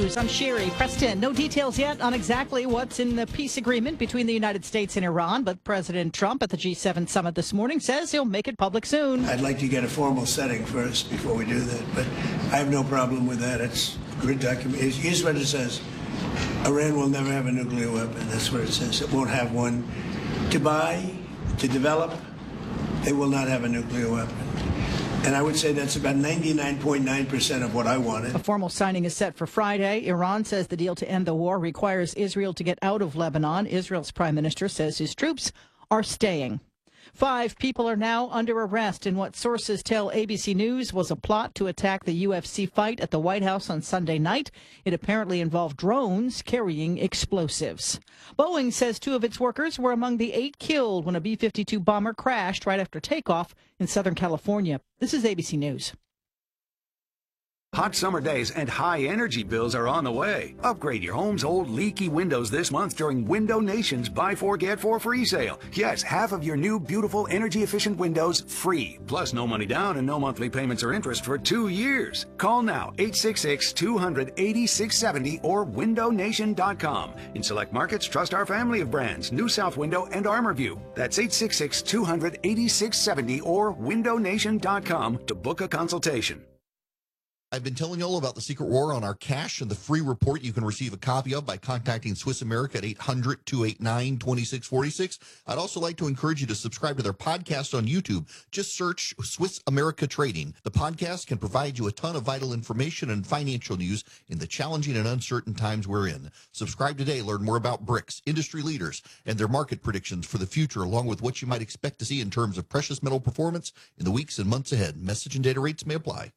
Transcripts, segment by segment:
News. I'm Sherry. Press 10. No details yet on exactly what's in the peace agreement between the United States and Iran, but President Trump at the G7 summit this morning says he'll make it public soon. I'd like to get a formal setting first before we do that, but I have no problem with that. It's good document. Here's what it says. Iran will never have a nuclear weapon. That's what it says. It won't have one. To buy, to develop, they will not have a nuclear weapon. And I would say that's about 99.9% of what I wanted. A formal signing is set for Friday. Iran says the deal to end the war requires Israel to get out of Lebanon. Israel's prime minister says his troops are staying. 5 people are now under arrest in what sources tell ABC News was a plot to attack the UFC fight at the White House on Sunday night. It apparently involved drones carrying explosives. Boeing says 2 of its workers were among the 8 killed when a B-52 bomber crashed right after takeoff in Southern California. This is ABC News. Hot summer days and high energy bills are on the way. Upgrade your home's old leaky windows this month during Window Nation's Buy 4 Get 4 free sale. Yes, half of your new beautiful energy efficient windows free. Plus no money down and no monthly payments or interest for 2 years. Call now 866-200-8670 or windownation.com. In select markets, trust our family of brands, New South Window and ArmorView. That's 866-200-8670 or windownation.com to book a consultation. I've been telling you all about the secret war on our cash and the free report you can receive a copy of by contacting Swiss America at 800-289-2646. I'd also like to encourage you to subscribe to their podcast on YouTube. Just search Swiss America Trading. The podcast can provide you a ton of vital information and financial news in the challenging and uncertain times we're in. Subscribe today. Learn more about BRICS, industry leaders, and their market predictions for the future, along with what you might expect to see in terms of precious metal performance in the weeks and months ahead. Message and data rates may apply.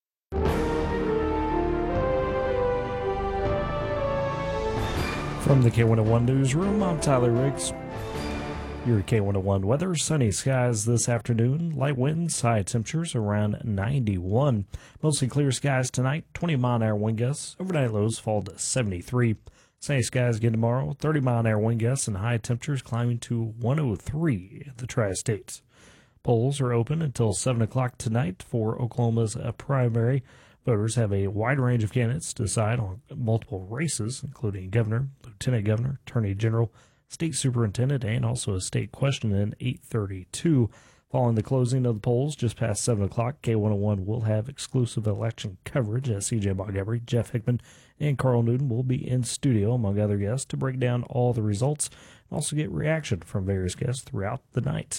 From the K101 Newsroom, I'm Tyler Riggs. Your K101 weather, sunny skies this afternoon, light winds, high temperatures around 91. Mostly clear skies tonight, 20-mile-an-hour wind gusts. Overnight lows fall to 73. Sunny skies again tomorrow, 30-mile-an-hour wind gusts and high temperatures climbing to 103 at the Tri-States. Polls are open until 7 o'clock tonight for Oklahoma's primary. Voters have a wide range of candidates to decide on multiple races, including governor, lieutenant governor, attorney general, state superintendent, and also a state question in 8:32. Following the closing of the polls just past 7 o'clock, K101 will have exclusive election coverage as C.J. Montgomery, Jeff Hickman, and Carl Newton will be in studio, among other guests, to break down all the results and also get reaction from various guests throughout the night.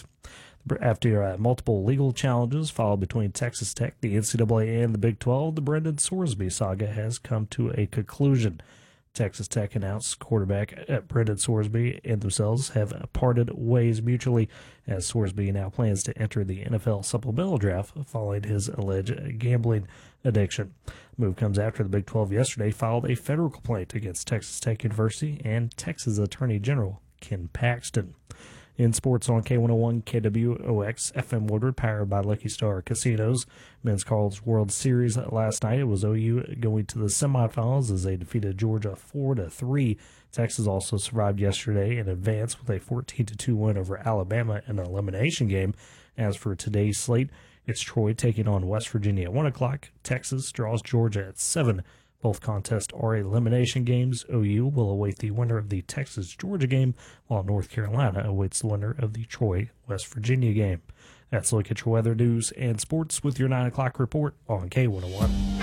After multiple legal challenges filed between Texas Tech, the NCAA, and the Big 12, the Brendan Sorsby saga has come to a conclusion. Texas Tech announced quarterback Brendan Sorsby and themselves have parted ways mutually, as Sorsby now plans to enter the NFL supplemental draft following his alleged gambling addiction. The move comes after the Big 12 yesterday filed a federal complaint against Texas Tech University and Texas Attorney General Ken Paxton. In sports on K101, KWOX, FM Woodward, powered by Lucky Star Casinos. Men's College World Series last night. It was OU going to the semifinals as they defeated Georgia 4-3. Texas also survived yesterday and advanced with a 14-2 win over Alabama in an elimination game. As for today's slate, it's Troy taking on West Virginia at 1 o'clock. Texas draws Georgia at 7. Both contests are elimination games. OU will await the winner of the Texas-Georgia game, while North Carolina awaits the winner of the Troy-West Virginia game. That's a look at your weather news and sports with your 9 o'clock report on K101.